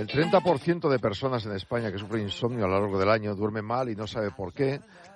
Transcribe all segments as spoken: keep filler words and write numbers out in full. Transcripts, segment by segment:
El treinta por ciento de personas en España que sufren insomnio a lo largo del año duermen mal y no sabe por qué.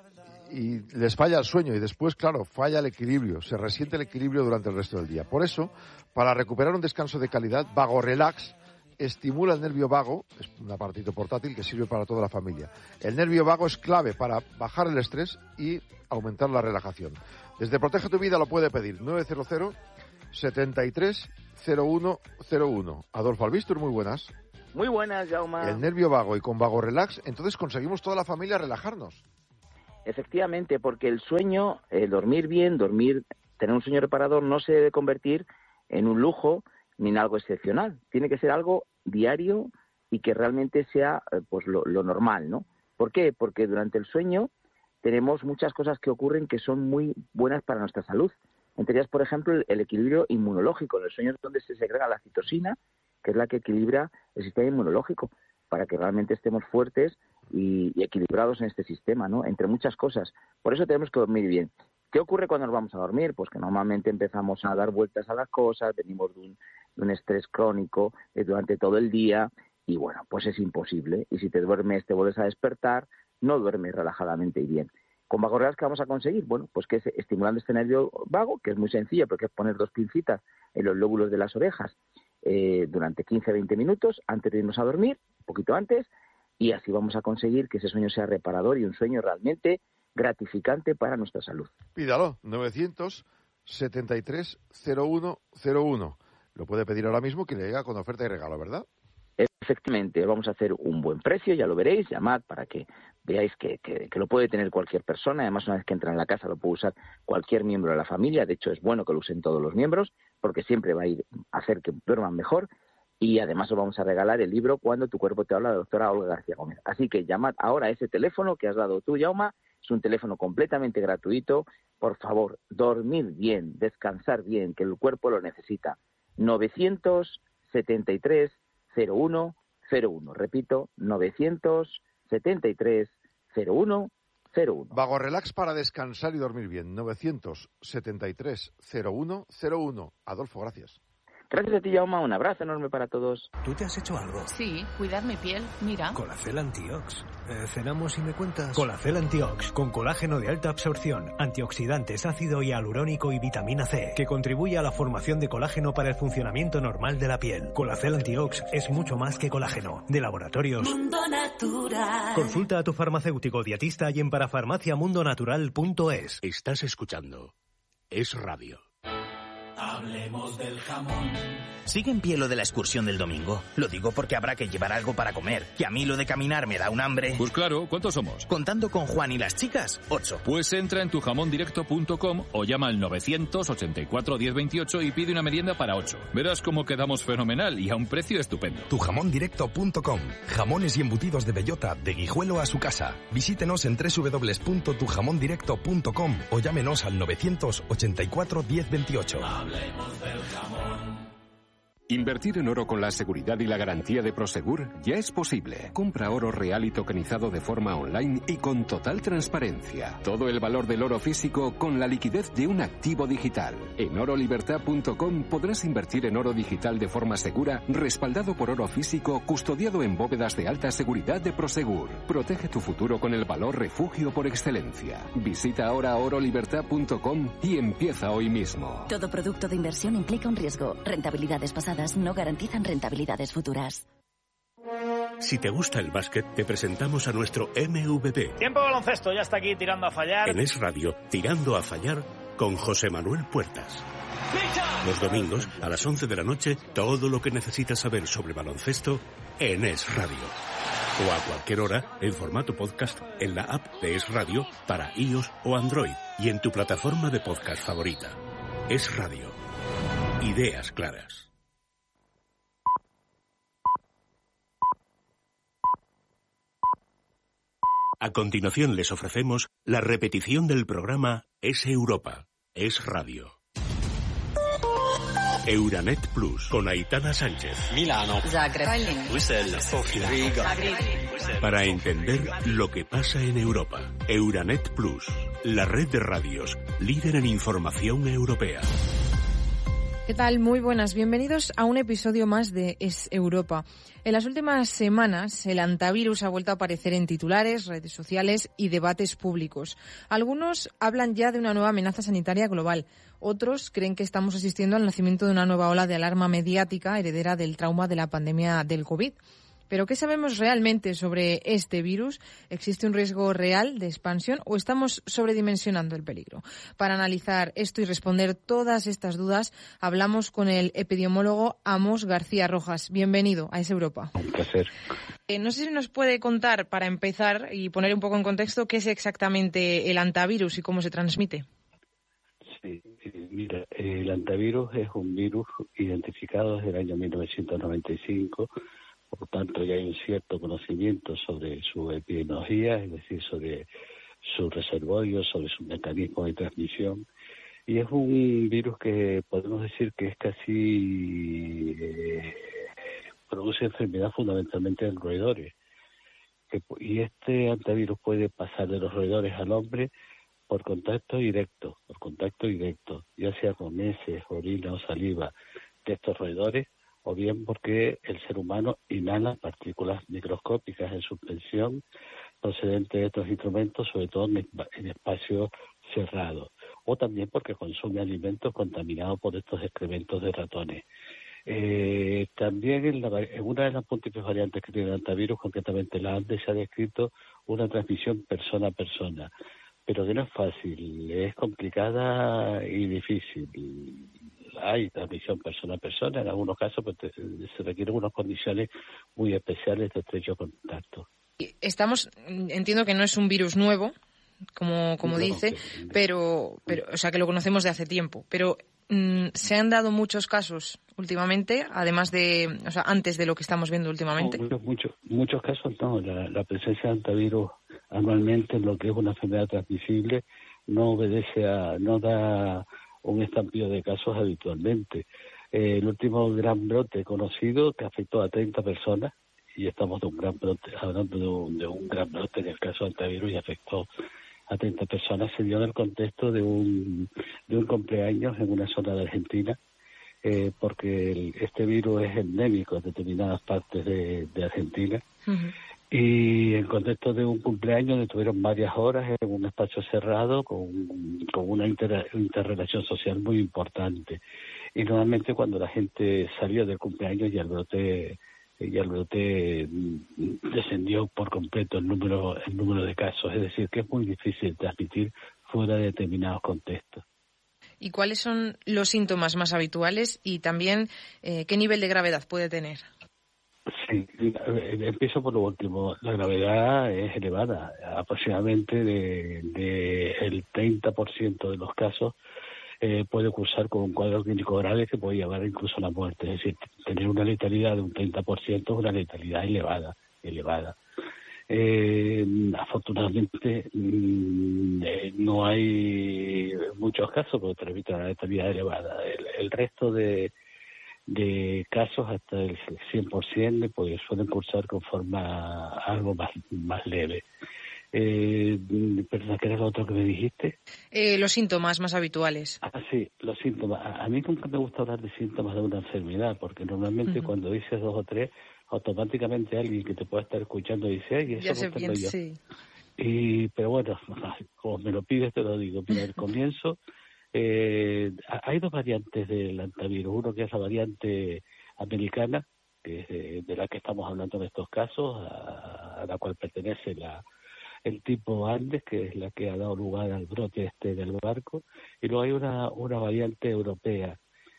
Y les falla el sueño y después, claro, falla el equilibrio. Se resiente el equilibrio durante el resto del día. Por eso, para recuperar un descanso de calidad, Vago Relax estimula el nervio vago. Es un aparatito portátil que sirve para toda la familia. El nervio vago es clave para bajar el estrés y aumentar la relajación. Desde Protege tu Vida lo puede pedir nueve cero cero, setenta y tres, cero uno cero uno. Adolfo Albistur, muy buenas. Muy buenas, Jaume. El nervio vago y con Vago Relax, entonces conseguimos toda la familia relajarnos. Efectivamente, porque el sueño, el dormir bien, dormir, tener un sueño reparador no se debe convertir en un lujo ni en algo excepcional. Tiene que ser algo diario y que realmente sea pues lo, lo normal, ¿no? ¿Por qué? Porque durante el sueño tenemos muchas cosas que ocurren que son muy buenas para nuestra salud. Entre ellas, por ejemplo, el, el equilibrio inmunológico. En el sueño es donde se segrega la citosina, que es la que equilibra el sistema inmunológico, para que realmente estemos fuertes y, y equilibrados en este sistema, ¿no? Entre muchas cosas. Por eso tenemos que dormir bien. ¿Qué ocurre cuando nos vamos a dormir? Pues que normalmente empezamos a dar vueltas a las cosas, venimos de un, de un estrés crónico eh, durante todo el día y, bueno, pues es imposible. Y si te duermes, te vuelves a despertar, no duermes relajadamente y bien. ¿Con Vago Relax qué vamos a conseguir? Bueno, pues que es estimulando este nervio vago, que es muy sencillo, porque es poner dos pincitas en los lóbulos de las orejas eh, durante quince a veinte minutos antes de irnos a dormir, un poquito antes, y así vamos a conseguir que ese sueño sea reparador y un sueño realmente gratificante para nuestra salud. Pídalo, novecientos setenta y tres, cero uno cero uno. Lo puede pedir ahora mismo que le llega con oferta y regalo, ¿verdad? Efectivamente, vamos a hacer un buen precio, ya lo veréis, llamad para que veáis que, que, que lo puede tener cualquier persona. Además, una vez que entra en la casa lo puede usar cualquier miembro de la familia. De hecho, es bueno que lo usen todos los miembros porque siempre va a ir a hacer que duerman mejor. Y además os vamos a regalar el libro Cuando tu cuerpo te habla, de la doctora Olga García Gómez. Así que llamad ahora a ese teléfono que has dado tú, Jaume. Es un teléfono completamente gratuito. Por favor, dormir bien, descansar bien, que el cuerpo lo necesita. novecientos setenta y tres, cero uno cero uno. Repito, novecientos setenta y tres, cero uno cero uno. Vago Relax para descansar y dormir bien. novecientos setenta y tres, cero uno cero uno. Adolfo, gracias. Gracias a ti, Jaume. Un abrazo enorme para todos. ¿Tú te has hecho algo? Sí, cuidar mi piel. Mira. Colacel Antiox. Eh, ¿Cenamos y me cuentas? Colacel Antiox, con colágeno de alta absorción, antioxidantes, ácido hialurónico y vitamina C, que contribuye a la formación de colágeno para el funcionamiento normal de la piel. Colacel Antiox es mucho más que colágeno. De Laboratorios Mundo Natural. Consulta a tu farmacéutico dietista y en parafarmacia mundo natural punto es. Estás escuchando Es Radio. Hablemos del jamón. ¿Sigue en pie lo de la excursión del domingo? Lo digo porque habrá que llevar algo para comer. Que a mí lo de caminar me da un hambre. Pues claro, ¿cuántos somos? Contando con Juan y las chicas, ocho. Pues entra en tu jamón directo punto com o llama al novecientos ochenta y cuatro, diez veintiocho y pide una merienda para ocho. Verás cómo quedamos fenomenal y a un precio estupendo. tu jamón directo punto com. Jamones y embutidos de bellota, de Guijuelo a su casa. Visítenos en doble u doble u doble u punto tu jamón directo punto com o llámenos al novecientos ochenta y cuatro, diez veintiocho. Hablemos del jamón. Invertir en oro con la seguridad y la garantía de Prosegur ya es posible. Compra oro real y tokenizado de forma online y con total transparencia. Todo el valor del oro físico con la liquidez de un activo digital. En oro libertad punto com podrás invertir en oro digital de forma segura, respaldado por oro físico, custodiado en bóvedas de alta seguridad de Prosegur. Protege tu futuro con el valor refugio por excelencia. Visita ahora oro libertad punto com y empieza hoy mismo. Todo producto de inversión implica un riesgo. Rentabilidades pasadas no garantizan rentabilidades futuras. Si te gusta el básquet, te presentamos a nuestro M V P. Tiempo de baloncesto, ya está aquí tirando a fallar. En Es Radio, Tirando a Fallar, con José Manuel Puertas. Los domingos, a las once de la noche, todo lo que necesitas saber sobre baloncesto en Es Radio. O a cualquier hora, en formato podcast, en la app de Es Radio, para iOS o Android, y en tu plataforma de podcast favorita. Es Radio. Ideas claras. A continuación les ofrecemos la repetición del programa Es Europa, Es Radio. Euranet Plus, con Aitana Sánchez. Milano, Zagreb, Bruselas, Sofía, Riga. Para entender lo que pasa en Europa. Euranet Plus, la red de radios líder en información europea. ¿Qué tal? Muy buenas. Bienvenidos a un episodio más de Es Europa. En las últimas semanas, el antivirus ha vuelto a aparecer en titulares, redes sociales y debates públicos. Algunos hablan ya de una nueva amenaza sanitaria global. Otros creen que estamos asistiendo al nacimiento de una nueva ola de alarma mediática heredera del trauma de la pandemia del COVID. ¿Pero qué sabemos realmente sobre este virus? ¿Existe un riesgo real de expansión o estamos sobredimensionando el peligro? Para analizar esto y responder todas estas dudas, hablamos con el epidemiólogo Amos García Rojas. Bienvenido a Es Europa. Un placer. Eh, no sé si nos puede contar, para empezar y poner un poco en contexto, qué es exactamente el antivirus y cómo se transmite. Sí, mira, el antivirus es un virus identificado desde el año mil novecientos noventa y cinco. Por lo tanto, ya hay un cierto conocimiento sobre su epidemiología, es decir, sobre su reservorio, sobre su mecanismo de transmisión. Y es un virus que podemos decir que es casi... Eh, produce enfermedad fundamentalmente en roedores. Que, y este antivirus puede pasar de los roedores al hombre por contacto directo, por contacto directo, ya sea con heces, orina o saliva de estos roedores, o bien porque el ser humano inhala partículas microscópicas en suspensión procedentes de estos instrumentos, sobre todo en, en espacios cerrados, o también porque consume alimentos contaminados por estos excrementos de ratones. Eh, también en, la, en una de las múltiples variantes que tiene el antivirus, concretamente la ANDE, se ha descrito una transmisión persona a persona, pero que no es fácil, es complicada y difícil. Hay transmisión persona a persona, en algunos casos pues, se requieren unas condiciones muy especiales de estrecho contacto. Estamos, entiendo que no es un virus nuevo, como como no, dice, que... pero, pero, o sea, que lo conocemos de hace tiempo, pero mm, se han dado muchos casos últimamente, además de, o sea, antes de lo que estamos viendo últimamente. No, muchos, muchos, muchos casos no, la, la presencia de antivirus anualmente en lo que es una enfermedad transmisible no obedece a, no da un estampillo de casos habitualmente. Eh, el último gran brote conocido que afectó a treinta personas, y estamos de un gran brote, hablando de un, de un gran brote en el caso del antivirus y afectó a treinta personas, se dio en el contexto de un, de un cumpleaños en una zona de Argentina, eh, porque el, este virus es endémico en determinadas partes de, de Argentina. Uh-huh. Y en contexto de un cumpleaños donde tuvieron varias horas en un espacio cerrado con, con una inter, interrelación social muy importante. Y normalmente cuando la gente salió del cumpleaños ya el brote, ya el brote descendió por completo el número, el número de casos. Es decir, que es muy difícil transmitir fuera de determinados contextos. ¿Y cuáles son los síntomas más habituales y también eh, qué nivel de gravedad puede tener? Sí, empiezo por lo último. La gravedad es elevada, aproximadamente de, de el treinta por ciento de los casos eh, puede cursar con un cuadro clínico grave que puede llevar incluso a la muerte. Es decir, tener una letalidad de un treinta por ciento es una letalidad elevada, elevada. Eh, afortunadamente mm, eh, no hay muchos casos que permitan una letalidad elevada. El, el resto de de casos hasta el cien por ciento pues suelen cursar con forma algo más más leve. Eh, ¿Perdón, qué era lo otro que me dijiste? Eh, los síntomas más habituales. Ah, sí, los síntomas. A, a mí nunca me gusta hablar de síntomas de una enfermedad, porque normalmente uh-huh. cuando dices dos o tres, automáticamente alguien que te pueda estar escuchando dice, ay, eso ya no sé bien, yo. Sí. Y, pero bueno, como me lo pides te lo digo. Mira, el comienzo... Eh, hay dos variantes del antivirus, uno que es la variante americana, que es de, de la que estamos hablando en estos casos, a, a la cual pertenece la, el tipo Andes, que es la que ha dado lugar al brote este del barco, y luego hay una, una variante europea,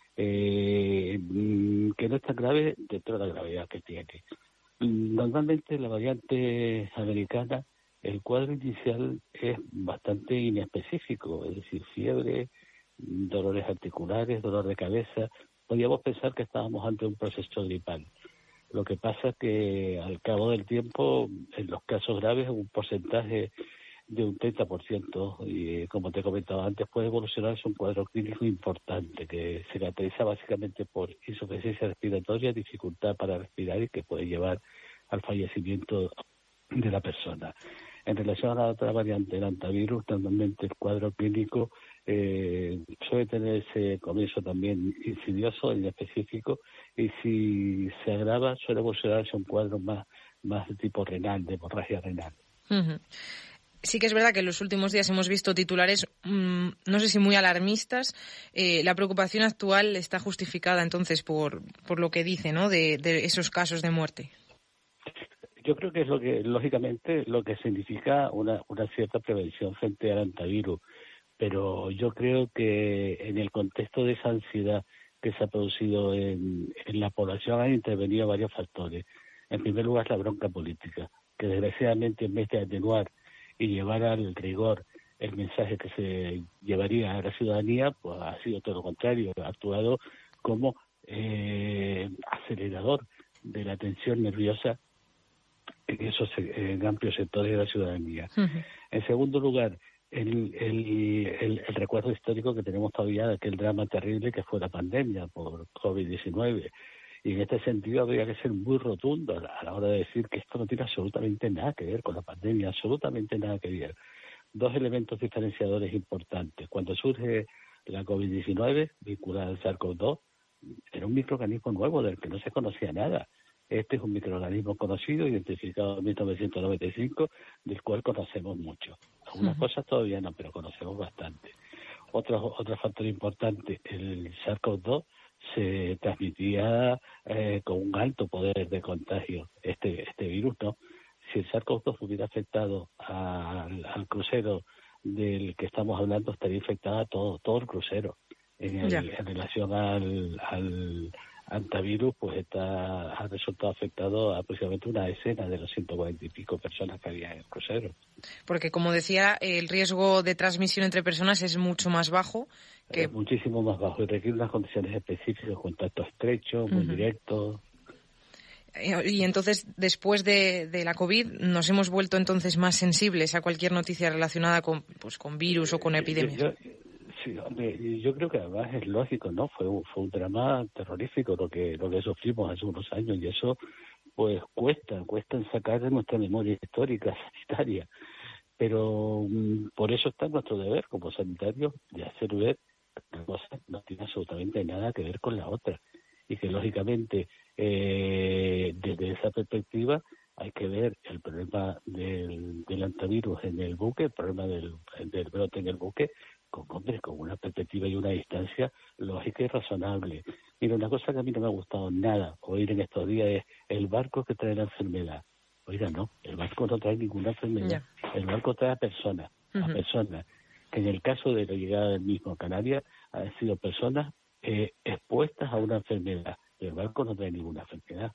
eh, que no es tan grave dentro de la gravedad que tiene. Normalmente la variante americana, el cuadro inicial es bastante inespecífico, es decir, fiebre, dolores articulares, dolor de cabeza. Podríamos pensar que estábamos ante un proceso gripal. Lo que pasa es que al cabo del tiempo, en los casos graves, un porcentaje de un treinta por ciento, y como te comentaba antes, puede evolucionarse un cuadro clínico importante que se caracteriza básicamente por insuficiencia respiratoria, dificultad para respirar y que puede llevar al fallecimiento de la persona. En relación a la otra variante del antivirus, normalmente el cuadro clínico eh, suele tener ese comienzo también insidioso, inespecífico, y si se agrava suele evolucionarse un cuadro más, más de tipo renal, de hemorragia renal. Uh-huh. Sí que es verdad que en los últimos días hemos visto titulares, mmm, no sé si muy alarmistas. Eh, la preocupación actual está justificada entonces por, por lo que dice, ¿no?, de, de esos casos de muerte. Yo creo que es lo que, lógicamente, lo que significa una, una cierta prevención frente al antivirus. Pero yo creo que en el contexto de esa ansiedad que se ha producido en, en la población han intervenido varios factores. En primer lugar, la bronca política, que desgraciadamente en vez de atenuar y llevar al rigor el mensaje que se llevaría a la ciudadanía, pues ha sido todo lo contrario, ha actuado como eh, acelerador de la tensión nerviosa en esos en amplios sectores de la ciudadanía. Uh-huh. En segundo lugar, el, el, el, el recuerdo histórico que tenemos todavía de aquel drama terrible que fue la pandemia por covid diecinueve. Y en este sentido habría que ser muy rotundo a la hora de decir que esto no tiene absolutamente nada que ver con la pandemia, absolutamente nada que ver. Dos elementos diferenciadores importantes. Cuando surge la covid diecinueve, vinculada al SARS-CoV dos, era un microorganismo nuevo del que no se conocía nada. Este es un microorganismo conocido, identificado en mil novecientos noventa y cinco, del cual conocemos mucho. Algunas uh-huh. cosas todavía no, pero conocemos bastante. Otro, otro factor importante, el SARS-CoV dos se transmitía eh, con un alto poder de contagio. Este este virus no. Si el SARS-CoV dos hubiera afectado al, al crucero del que estamos hablando, estaría infectada todo todo el crucero. En, el, en relación al, al antivirus, pues está, ha resultado afectado a aproximadamente una decena de los ciento cuarenta y pico personas que había en el crucero. Porque, como decía, el riesgo de transmisión entre personas es mucho más bajo. Que... Es muchísimo más bajo y requiere unas condiciones específicas, contacto estrecho, muy uh-huh. directo. Y entonces, después de, de la COVID, nos hemos vuelto entonces más sensibles a cualquier noticia relacionada con, pues, con virus o con epidemias. Yo, yo, sí, hombre, yo creo que además es lógico, ¿no? Fue un, fue un drama terrorífico lo que lo que sufrimos hace unos años y eso, pues, cuesta, cuesta en sacar de nuestra memoria histórica sanitaria. Pero um, por eso está nuestro deber como sanitarios de hacer ver que la cosa no tiene absolutamente nada que ver con la otra. Y que, lógicamente, eh, desde esa perspectiva hay que ver el problema del, del antivirus en el buque, el problema del, del brote en el buque, con, hombre, con una perspectiva y una distancia lógica y razonable. Mira, una cosa que a mí no me ha gustado nada oír en estos días es el barco que trae la enfermedad. Oiga, no, el barco no trae ninguna enfermedad. Yeah. El barco trae a personas, uh-huh. a personas, que en el caso de la llegada del mismo a Canarias han sido personas eh, expuestas a una enfermedad. El barco no trae ninguna enfermedad.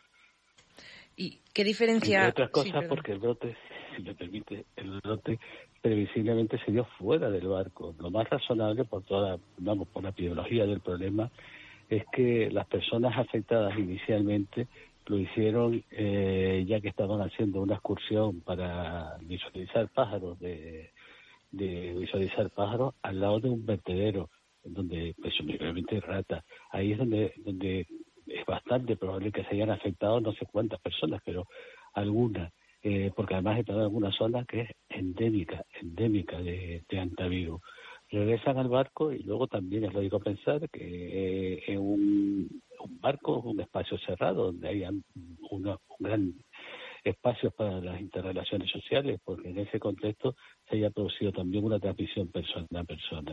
¿Y qué diferencia? Entre otras cosas, sí, porque el brote, si me permite, el brote previsiblemente se dio fuera del barco. Lo más razonable, por toda, vamos, por la epidemiología del problema, es que las personas afectadas inicialmente lo hicieron eh, ya que estaban haciendo una excursión para visualizar pájaros, de, de visualizar pájaros al lado de un vertedero, donde presumiblemente hay ratas. Ahí es donde, donde es bastante probable que se hayan afectado no sé cuántas personas, pero algunas, eh, porque además está en alguna zona que es endémica, endémica de, de antivirus. Regresan al barco y luego también es lógico pensar que eh, en un, un barco es un espacio cerrado donde hay una, un gran espacio para las interrelaciones sociales, porque en ese contexto se haya producido también una transmisión persona a persona.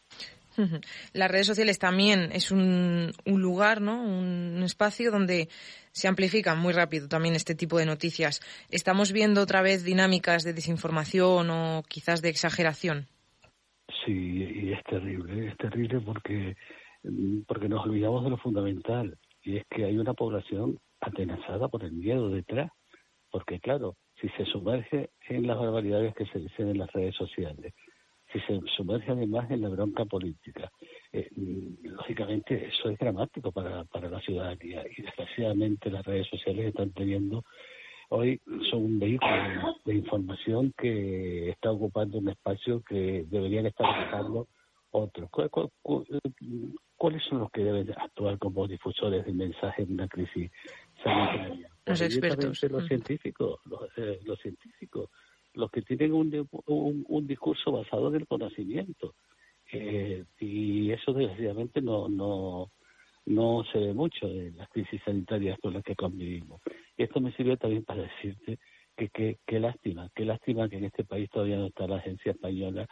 Las redes sociales también es un, un lugar, ¿no? Un espacio donde se amplifican muy rápido también este tipo de noticias. ¿Estamos viendo otra vez dinámicas de desinformación o quizás de exageración? Sí, y es terrible, es terrible porque, porque nos olvidamos de lo fundamental, y es que hay una población atenazada por el miedo detrás, porque claro, si se sumerge en las barbaridades que se dicen en las redes sociales, si se sumerge además en la bronca política, eh, lógicamente eso es dramático para, para la ciudadanía, y desgraciadamente las redes sociales están teniendo, hoy son un vehículo de información que está ocupando un espacio que deberían estar ocupando otros. ¿Cuáles son los que deben actuar como difusores del mensaje de una crisis sanitaria? Los expertos. Los científicos, los, eh, los científicos. los que tienen un, un, un discurso basado en el conocimiento. Eh, y eso desgraciadamente no no no se ve mucho en las crisis sanitarias con las que convivimos. Y esto me sirve también para decirte que qué que lástima, qué lástima que en este país todavía no está la Agencia Española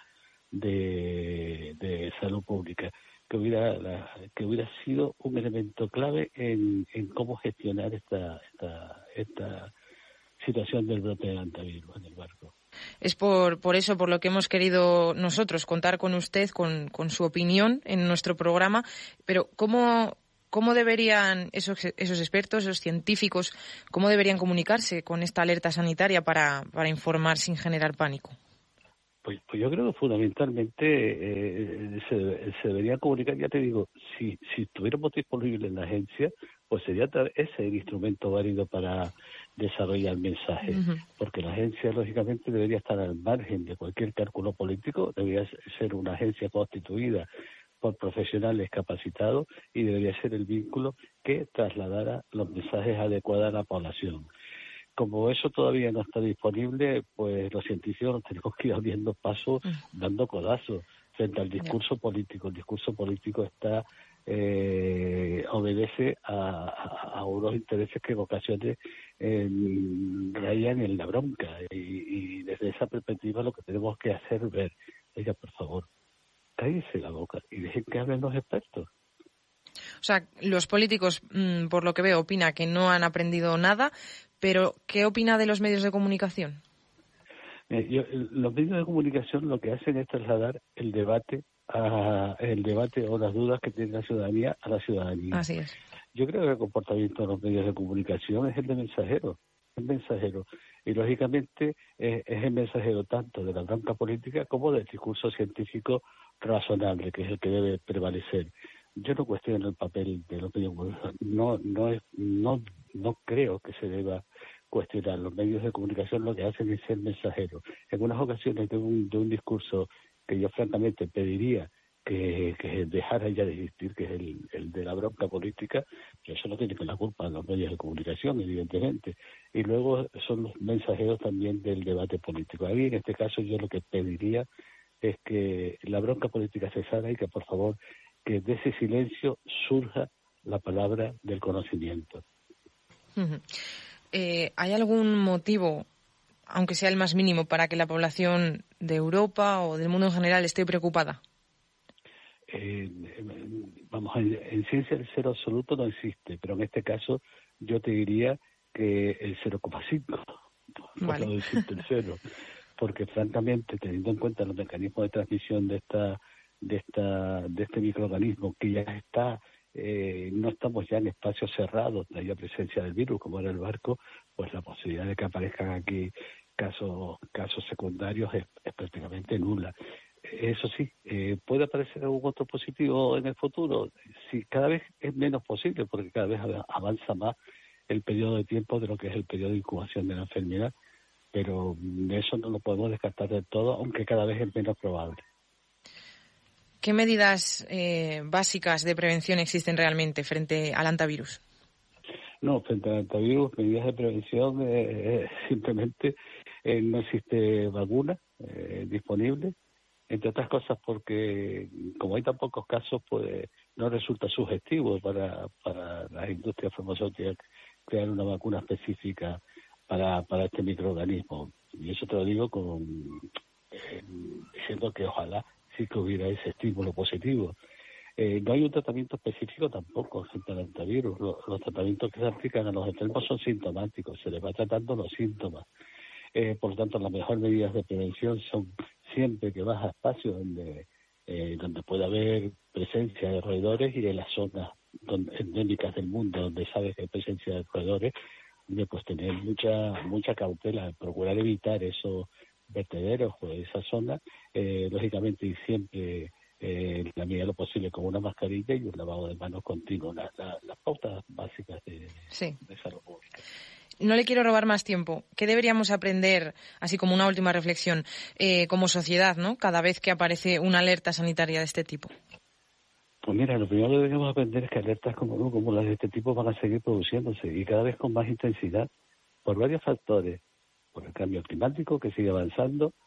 de, de Salud Pública, que hubiera la, que hubiera sido un elemento clave en, en cómo gestionar esta esta esta situación del brote del hantavirus en el barco. Es por, por eso por lo que hemos querido nosotros contar con usted, con, con su opinión en nuestro programa. Pero ¿cómo, cómo deberían esos, esos expertos, esos científicos, cómo deberían comunicarse con esta alerta sanitaria para, para informar sin generar pánico? Pues, pues yo creo que fundamentalmente eh, se, se debería comunicar, ya te digo, si, si estuviéramos disponibles en la agencia, pues sería ese el instrumento válido para desarrollar mensajes, uh-huh. porque la agencia lógicamente debería estar al margen de cualquier cálculo político, debería ser una agencia constituida por profesionales capacitados y debería ser el vínculo que trasladara los mensajes adecuados a la población. Como eso todavía no está disponible, pues los científicos nos tenemos que ir abriendo pasos, dando codazos frente al discurso político. El discurso político está eh, obedece a, a, a unos intereses que en ocasiones eh, rayan en la bronca. Y, y desde esa perspectiva lo que tenemos que hacer es ver, oiga, por favor, cállese la boca y dejen que hablen los expertos. O sea, los políticos, por lo que veo, opina que no han aprendido nada, pero ¿qué opina de los medios de comunicación? Eh, yo, los medios de comunicación lo que hacen es trasladar el debate, a, el debate o las dudas que tiene la ciudadanía a la ciudadanía. Así es. Yo creo que el comportamiento de los medios de comunicación es el de mensajero, el mensajero. Y lógicamente eh, es el mensajero tanto de la bronca política como del discurso científico razonable, que es el que debe prevalecer. Yo no cuestiono el papel de los medios, no no es, no no creo que se deba cuestionar. Los medios de comunicación lo que hacen es ser mensajeros. En unas ocasiones de un de un discurso que yo francamente pediría que, que dejara ya de existir, que es el, el de la bronca política, que eso no tiene que la culpa de los medios de comunicación, evidentemente. Y luego son los mensajeros también del debate político. Ahí en este caso yo lo que pediría es que la bronca política cesara y que por favor que de ese silencio surja la palabra del conocimiento. Uh-huh. Eh, ¿Hay algún motivo, aunque sea el más mínimo, para que la población de Europa o del mundo en general esté preocupada? Eh, vamos, en, en ciencia el cero absoluto no existe, pero en este caso yo te diría que el cero coma cinco, vale. No existe el cero, porque francamente, teniendo en cuenta los mecanismos de transmisión de esta de esta de este microorganismo que ya está, eh, no estamos ya en espacios cerrados, no hay presencia del virus como en el barco, pues la posibilidad de que aparezcan aquí casos casos secundarios es, es prácticamente nula. Eso sí, eh, puede aparecer algún otro positivo en el futuro, sí, cada vez es menos posible porque cada vez avanza más el periodo de tiempo de lo que es el periodo de incubación de la enfermedad, pero eso no lo podemos descartar del todo, aunque cada vez es menos probable. ¿Qué medidas eh, básicas de prevención existen realmente frente al hantavirus? No, frente al hantavirus, medidas de prevención, eh, simplemente eh, no existe vacuna eh, disponible, entre otras cosas porque como hay tan pocos casos, pues no resulta sugestivo para, para las industrias farmacéuticas crear una vacuna específica para, para este microorganismo. Y eso te lo digo con eh, diciendo que ojalá sí que hubiera ese estímulo positivo. Eh, no hay un tratamiento específico tampoco frente al hantavirus. Los, los tratamientos que se aplican a los enfermos son sintomáticos, se les va tratando los síntomas. Eh, por lo tanto, las mejores medidas de prevención son siempre que vas a espacios donde eh, donde pueda haber presencia de roedores y de las zonas donde, endémicas del mundo donde sabes que hay presencia de roedores, de pues tener mucha mucha cautela, procurar evitar esos vertederos o esa zona, eh, lógicamente y siempre eh, en la medida de lo posible con una mascarilla y un lavado de manos continuo, las la, la pautas básicas de, sí. de salud pública. No le quiero robar más tiempo. ¿Qué deberíamos aprender, así como una última reflexión, eh, como sociedad, ¿no? Cada vez que aparece una alerta sanitaria de este tipo? Pues mira, lo primero que deberíamos aprender es que alertas como, como las de este tipo van a seguir produciéndose y cada vez con más intensidad por varios factores. Por el cambio climático que sigue avanzando,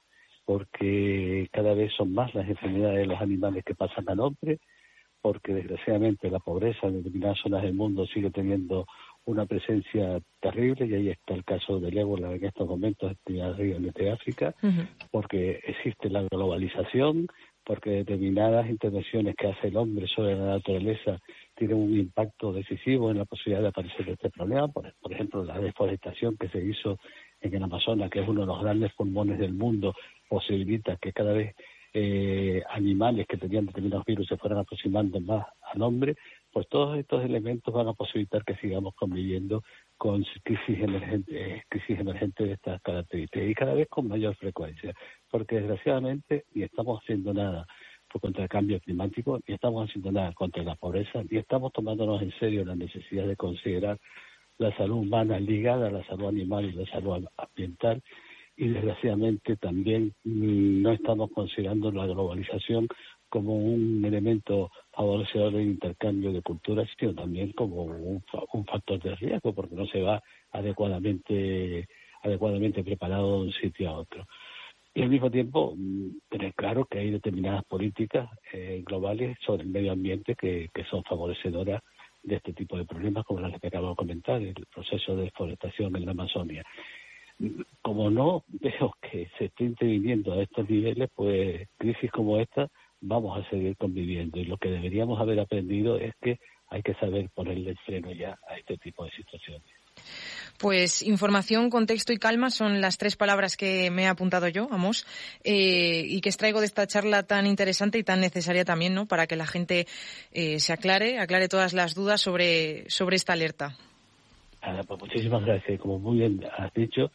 porque cada vez son más las enfermedades de los animales que pasan al hombre, porque desgraciadamente la pobreza en determinadas zonas del mundo sigue teniendo una presencia terrible, y ahí está el caso del ébola en estos momentos en determinadas regiones de África, uh-huh. porque existe la globalización, porque determinadas intervenciones que hace el hombre sobre la naturaleza tienen un impacto decisivo en la posibilidad de aparecer de este problema. Por, por ejemplo, la deforestación que se hizo en el Amazonas, que es uno de los grandes pulmones del mundo, posibilita que cada vez eh, animales que tenían determinados virus se fueran aproximando más al hombre. Pues todos estos elementos van a posibilitar que sigamos conviviendo con crisis emergentes, crisis emergentes de estas características, y cada vez con mayor frecuencia, porque desgraciadamente ni estamos haciendo nada contra el cambio climático, ni estamos haciendo nada contra la pobreza, ni estamos tomándonos en serio la necesidad de considerar la salud humana ligada a la salud animal y la salud ambiental, y desgraciadamente también no estamos considerando la globalización como un elemento favorecedor del intercambio de culturas, sino también como un, un factor de riesgo, porque no se va adecuadamente adecuadamente preparado de un sitio a otro. Y al mismo tiempo, tener claro que hay determinadas políticas eh, globales sobre el medio ambiente que, que son favorecedoras de este tipo de problemas, como las que acabo de comentar, el proceso de deforestación en la Amazonia. Como no veo que se esté interviniendo a estos niveles, pues crisis como esta vamos a seguir conviviendo, y lo que deberíamos haber aprendido es que hay que saber ponerle el freno ya a este tipo de situaciones. Pues información, contexto y calma son las tres palabras que me he apuntado yo, Amos, eh, y que extraigo de esta charla tan interesante y tan necesaria también, ¿no?, para que la gente eh, se aclare, aclare todas las dudas sobre, sobre esta alerta. Nada, pues muchísimas gracias. Como muy bien has dicho,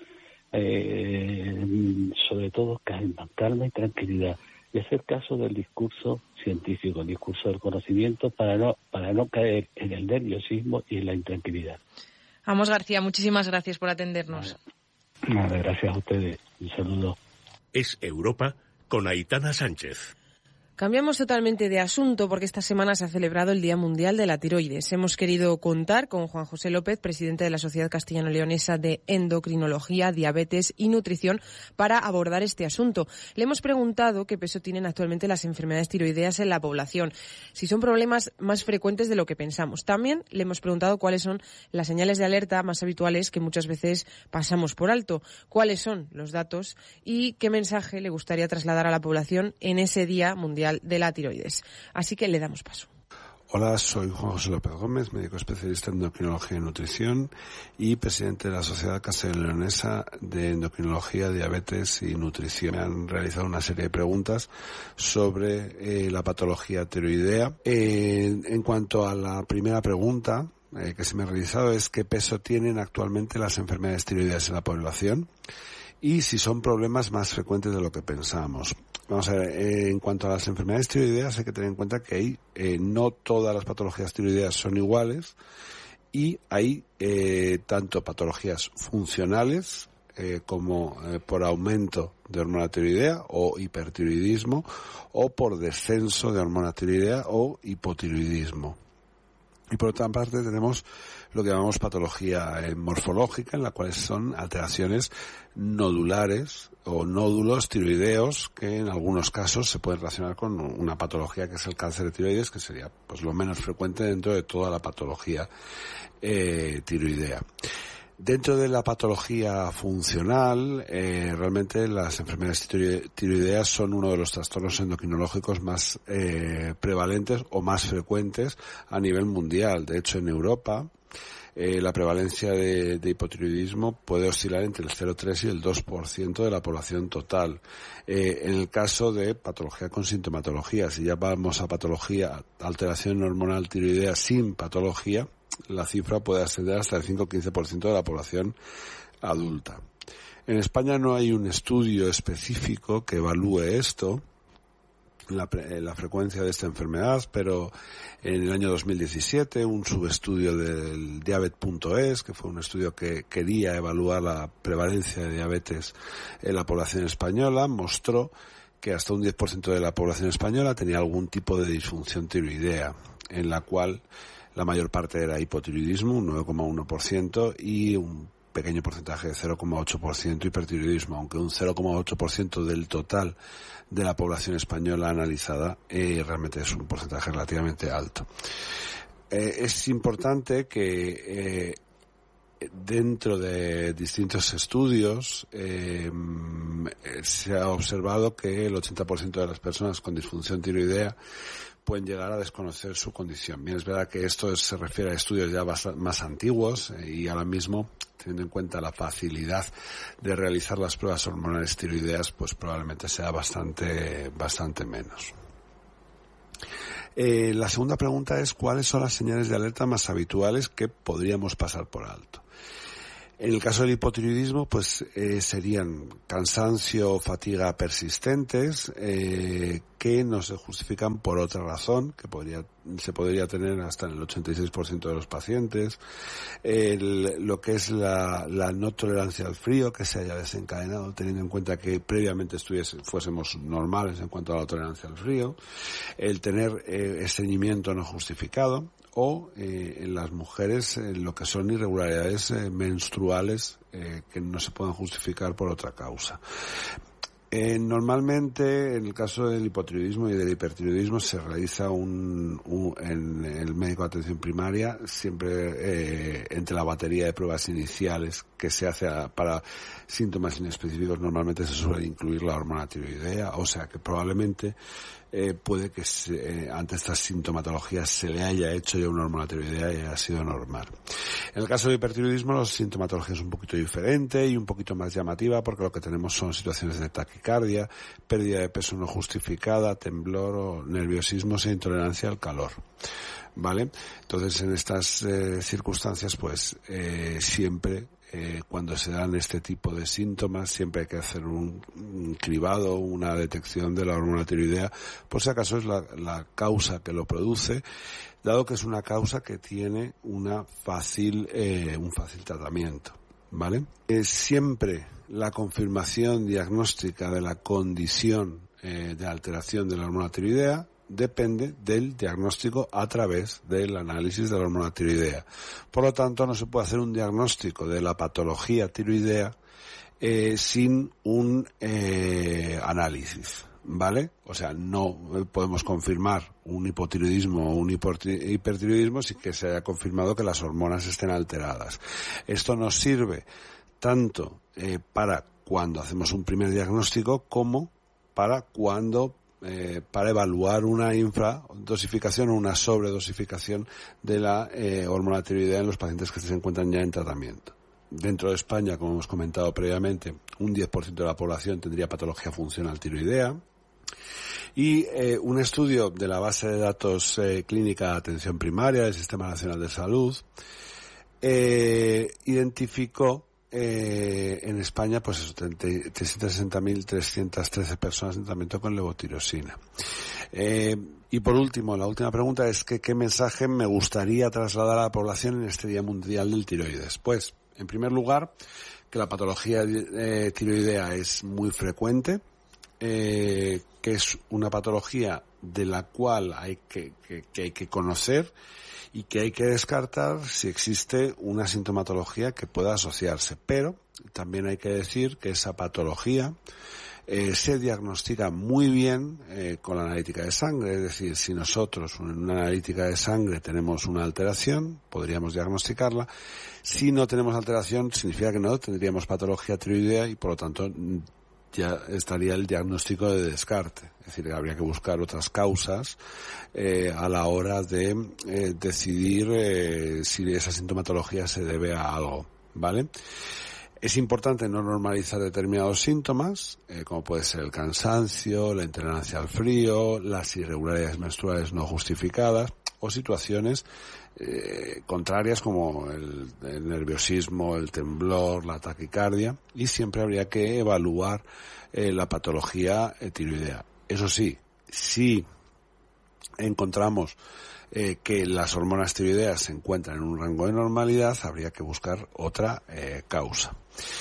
eh, sobre todo calma, calma y tranquilidad, y hacer caso del discurso científico, el discurso del conocimiento, para no para no caer en el nerviosismo y en la intranquilidad. Amos García, muchísimas gracias por atendernos. Nada, gracias a ustedes. Un saludo. Es Europa con Aitana Sánchez. Cambiamos totalmente de asunto porque esta semana se ha celebrado el Día Mundial de la Tiroides. Hemos querido contar con Juan José López, presidente de la Sociedad Castellano-Leonesa de Endocrinología, Diabetes y Nutrición, para abordar este asunto. Le hemos preguntado qué peso tienen actualmente las enfermedades tiroideas en la población, si son problemas más frecuentes de lo que pensamos. También le hemos preguntado cuáles son las señales de alerta más habituales que muchas veces pasamos por alto, cuáles son los datos y qué mensaje le gustaría trasladar a la población en ese Día Mundial de la Tiroides. Así que le damos paso. Hola, soy Juan José López Gómez, médico especialista en endocrinología y nutrición y presidente de la Sociedad Castellano-Leonesa de Endocrinología, Diabetes y Nutrición. Me han realizado una serie de preguntas sobre eh, la patología tiroidea. Eh, en cuanto a la primera pregunta eh, que se me ha realizado es qué peso tienen actualmente las enfermedades tiroideas en la población y si son problemas más frecuentes de lo que pensamos. Vamos a ver, eh, en cuanto a las enfermedades tiroideas hay que tener en cuenta que hay, eh, no todas las patologías tiroideas son iguales y hay eh, tanto patologías funcionales eh, como eh, por aumento de hormona tiroidea o hipertiroidismo o por descenso de hormona tiroidea o hipotiroidismo. Y por otra parte tenemos lo que llamamos patología eh, morfológica, en la cual son alteraciones nodulares o nódulos tiroideos que en algunos casos se pueden relacionar con una patología que es el cáncer de tiroides, que sería pues lo menos frecuente dentro de toda la patología eh, tiroidea. Dentro de la patología funcional, eh, realmente las enfermedades tiroideas son uno de los trastornos endocrinológicos más eh, prevalentes o más frecuentes a nivel mundial. De hecho, en Europa, eh, la prevalencia de, de hipotiroidismo puede oscilar entre el cero coma tres y el dos por ciento de la población total. Eh, en el caso de patología con sintomatología, si ya vamos a patología, alteración hormonal tiroidea sin patología, la cifra puede ascender hasta el cinco a quince por ciento de la población adulta. En España no hay un estudio específico que evalúe esto, la, la frecuencia de esta enfermedad, pero en el año dos mil diecisiete un subestudio del diabet punto es, que fue un estudio que quería evaluar la prevalencia de diabetes en la población española, mostró que hasta un diez por ciento de la población española tenía algún tipo de disfunción tiroidea, en la cual la mayor parte era hipotiroidismo, un nueve coma uno por ciento, y un pequeño porcentaje de cero coma ocho por ciento hipertiroidismo, aunque un cero coma ocho por ciento del total de la población española analizada eh, realmente es un porcentaje relativamente alto. Eh, es importante que eh, dentro de distintos estudios eh, se ha observado que el ochenta por ciento de las personas con disfunción tiroidea pueden llegar a desconocer su condición. Bien, es verdad que esto se refiere a estudios ya más antiguos eh, y ahora mismo, teniendo en cuenta la facilidad de realizar las pruebas hormonales tiroideas, pues probablemente sea bastante, bastante menos. Eh, la segunda pregunta es ¿cuáles son las señales de alerta más habituales que podríamos pasar por alto? En el caso del hipotiroidismo, pues eh, serían cansancio o fatiga persistentes eh, que no se justifican por otra razón, que podría, se podría tener hasta en el ochenta y seis por ciento de los pacientes. El, lo que es la, la no tolerancia al frío que se haya desencadenado, teniendo en cuenta que previamente fuésemos normales en cuanto a la tolerancia al frío. El tener eh, estreñimiento no justificado. O eh, en las mujeres eh, lo que son irregularidades eh, menstruales eh, que no se pueden justificar por otra causa. Eh, normalmente, en el caso del hipotiroidismo y del hipertiroidismo, se realiza un, un en el médico de atención primaria siempre eh, entre la batería de pruebas iniciales que se hace a, para síntomas inespecíficos. Normalmente se suele incluir la hormona tiroidea, o sea que probablemente eh, puede que se, eh, ante estas sintomatologías se le haya hecho ya una hormona tiroidea y haya sido normal. En el caso del hipertiroidismo, la sintomatología es un poquito diferente y un poquito más llamativa, porque lo que tenemos son situaciones de taquicardia, pérdida de peso no justificada, temblor o nerviosismo e intolerancia al calor. ¿Vale? Entonces, en estas eh, circunstancias, pues eh, siempre Eh, cuando se dan este tipo de síntomas, siempre hay que hacer un, un cribado, una detección de la hormona tiroidea, por si acaso es la, la causa que lo produce, dado que es una causa que tiene una fácil, eh, un fácil tratamiento, ¿vale? Eh, siempre la confirmación diagnóstica de la condición eh, de alteración de la hormona tiroidea depende del diagnóstico a través del análisis de la hormona tiroidea. Por lo tanto, no se puede hacer un diagnóstico de la patología tiroidea eh, sin un eh, análisis, ¿vale? O sea, no podemos confirmar un hipotiroidismo o un hipertiroidismo sin que se haya confirmado que las hormonas estén alteradas. Esto nos sirve tanto eh, para cuando hacemos un primer diagnóstico como para cuando Eh, para evaluar una infradosificación o una sobredosificación de la eh, hormona tiroidea en los pacientes que se encuentran ya en tratamiento. Dentro de España, como hemos comentado previamente, un diez por ciento de la población tendría patología funcional tiroidea. Y eh, un estudio de la base de datos eh, clínica de atención primaria del Sistema Nacional de Salud eh, identificó Eh, en España, pues eso, trescientos sesenta mil trescientas trece personas en tratamiento con levotirosina. Eh, y por último, la última pregunta es que ¿qué mensaje me gustaría trasladar a la población en este Día Mundial del Tiroides? Pues, en primer lugar, que la patología eh, tiroidea es muy frecuente, eh, que es una patología de la cual hay que, que, que hay que conocer y que hay que descartar si existe una sintomatología que pueda asociarse. Pero también hay que decir que esa patología eh, se diagnostica muy bien eh, con la analítica de sangre. Es decir, si nosotros en una analítica de sangre tenemos una alteración, podríamos diagnosticarla. Si no tenemos alteración, significa que no tendríamos patología tiroidea y por lo tanto ya estaría el diagnóstico de descarte. Es decir, habría que buscar otras causas eh, a la hora de eh, decidir eh, si esa sintomatología se debe a algo, ¿vale? Es importante no normalizar determinados síntomas, eh, como puede ser el cansancio, la intolerancia al frío, las irregularidades menstruales no justificadas o situaciones eh, contrarias como el, el nerviosismo, el temblor, la taquicardia, y siempre habría que evaluar eh, la patología eh, tiroidea. Eso sí, si encontramos eh, que las hormonas tiroideas se encuentran en un rango de normalidad, habría que buscar otra eh, causa.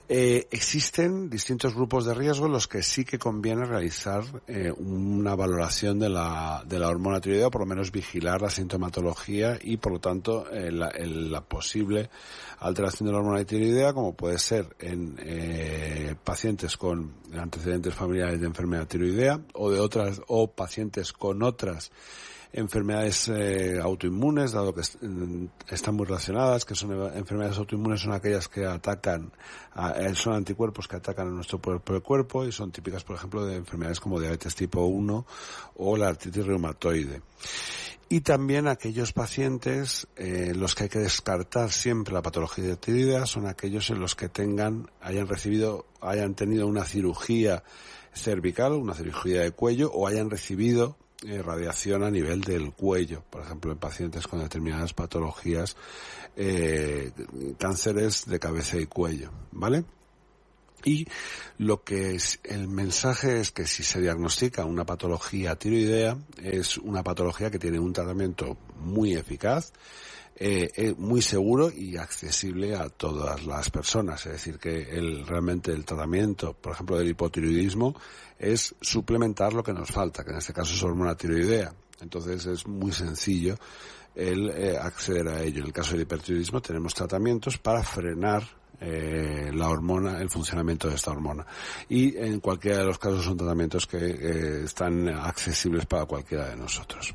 Eh, existen distintos grupos de riesgo en los que sí que conviene realizar eh, una valoración de la, de la hormona tiroidea, o por lo menos vigilar la sintomatología y, por lo tanto, eh, la, el, la posible alteración de la hormona tiroidea, como puede ser en eh, pacientes con antecedentes familiares de enfermedad tiroidea o de otras o pacientes con otras enfermedades eh, autoinmunes, dado que est están muy relacionadas, que son enfermedades autoinmunes, son aquellas que atacan, a, son anticuerpos que atacan a nuestro propio cuerpo y son típicas, por ejemplo, de enfermedades como diabetes tipo uno o la artritis reumatoide. Y también aquellos pacientes eh, los que hay que descartar siempre la patología tiroidea son aquellos en los que tengan, hayan recibido, hayan tenido una cirugía cervical, una cirugía de cuello, o hayan recibido Eh, radiación a nivel del cuello, por ejemplo, en pacientes con determinadas patologías, eh, cánceres de cabeza y cuello, ¿vale? Y lo que es, el mensaje es que si se diagnostica una patología tiroidea, es una patología que tiene un tratamiento muy eficaz, Eh, eh, muy seguro y accesible a todas las personas. Es decir, que el, realmente el tratamiento, por ejemplo, del hipotiroidismo, es suplementar lo que nos falta, que en este caso es hormona tiroidea. Entonces es muy sencillo el eh, acceder a ello. En el caso del hipertiroidismo tenemos tratamientos para frenar eh, la hormona, el funcionamiento de esta hormona. Y en cualquiera de los casos son tratamientos que eh, están accesibles para cualquiera de nosotros.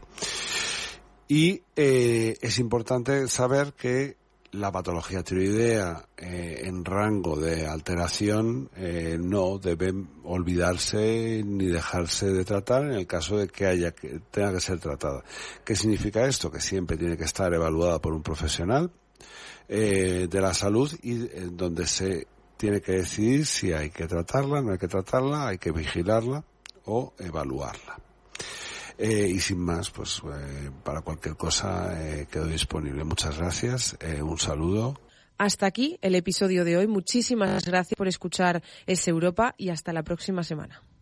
Y eh, es importante saber que la patología tiroidea eh, en rango de alteración eh, no debe olvidarse ni dejarse de tratar en el caso de que haya que tenga que ser tratada. ¿Qué significa esto? Que siempre tiene que estar evaluada por un profesional eh, de la salud y eh, donde se tiene que decidir si hay que tratarla, no hay que tratarla, hay que vigilarla o evaluarla. Eh, y sin más, pues eh, para cualquier cosa eh, quedo disponible. Muchas gracias, eh, un saludo. Hasta aquí el episodio de hoy. Muchísimas gracias por escuchar Es Europa y hasta la próxima semana.